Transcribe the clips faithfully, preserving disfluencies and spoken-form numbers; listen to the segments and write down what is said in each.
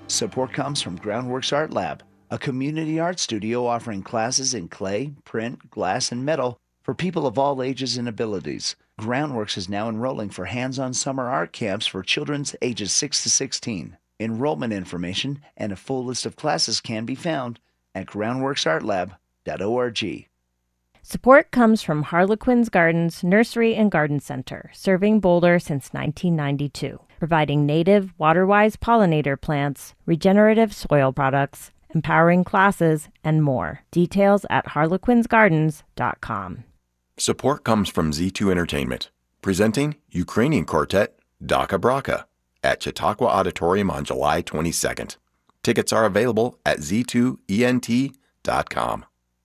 Support comes from Groundworks Art Lab, a community art studio offering classes in clay, print, glass, and metal for people of all ages and abilities. Groundworks is now enrolling for hands-on summer art camps for children ages six to sixteen. Enrollment information and a full list of classes can be found at groundworks art lab dot org. Support comes from Harlequin's Gardens Nursery and Garden Center, serving Boulder since nineteen ninety-two, providing native, water-wise pollinator plants, regenerative soil products, empowering classes, and more. Details at harlequins gardens dot com. Support comes from Z two Entertainment, presenting Ukrainian quartet Daka Braka at Chautauqua Auditorium on July twenty-second. Tickets are available at z two ent dot com.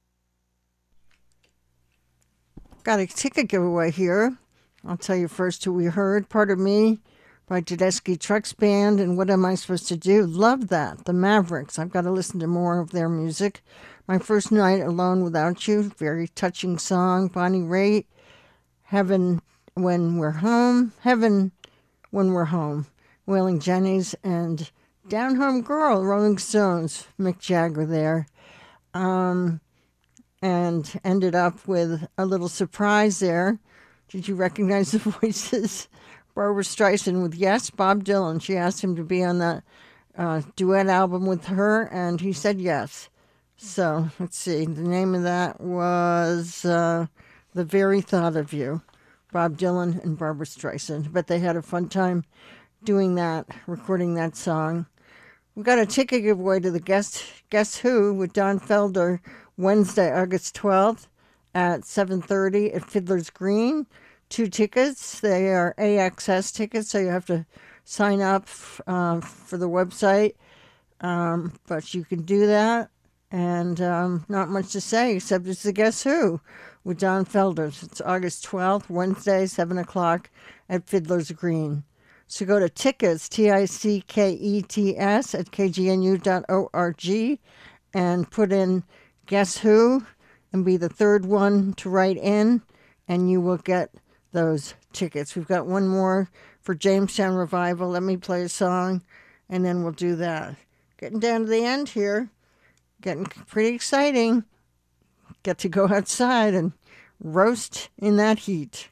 Got a ticket giveaway here. I'll tell you first who we heard. Part of Me by Tedeschi Trucks Band and What Am I Supposed to Do? Love that. The Mavericks. I've got to listen to more of their music. My First Night Alone Without You. Very touching song. Bonnie Raitt. Heaven When We're Home. Heaven When We're Home. Waylon Jennings and Down Home Girl, Rolling Stones. Mick Jagger there. Um... And ended up with a little surprise there. Did you recognize the voices? Barbra Streisand with Yes, Bob Dylan. She asked him to be on that uh, duet album with her, and he said yes. So, let's see. The name of that was uh, The Very Thought of You. Bob Dylan and Barbra Streisand. But they had a fun time doing that, recording that song. We've got a ticket giveaway to the Guess, Guess Who with Don Felder Wednesday, August twelfth at seven thirty at Fiddler's Green. Two tickets. They are A X S tickets, so you have to sign up uh, for the website. Um, but you can do that. And um, not much to say, except it's the Guess Who with Don Felder. It's August twelfth, Wednesday, seven o'clock at Fiddler's Green. So go to tickets, T I C K E T S, at k g n u dot org and put in Guess Who and be the third one to write in, and you will get those tickets. We've got one more for Jamestown Revival. Let me play a song, and then we'll do that. Getting down to the end here. Getting pretty exciting. Get to go outside and roast in that heat.